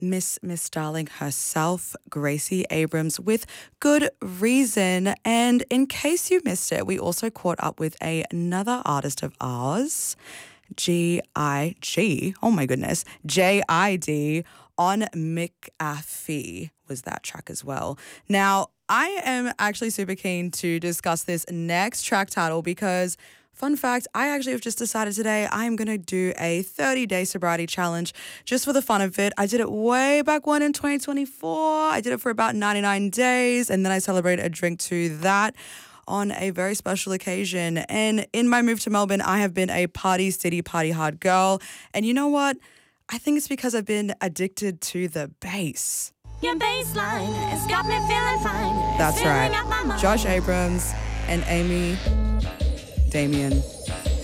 Miss Darling herself, Gracie Abrams, with good reason. And in case you missed it, we also caught up with another artist of ours, G.I.G. Oh my goodness, J.I.D. on McAfee was that track as well. Now, I am actually super keen to discuss this next track title because fun fact, I actually have just decided today I am going to do a 30-day sobriety challenge just for the fun of it. I did it way back when in 2024. I did it for about 99 days, and then I celebrated a drink to that on a very special occasion. And in my move to Melbourne, I have been a party city, party hard girl. And you know what? I think it's because I've been addicted to the bass. Your baseline has got me feeling fine. That's right. Josh Abrams and Amy Damien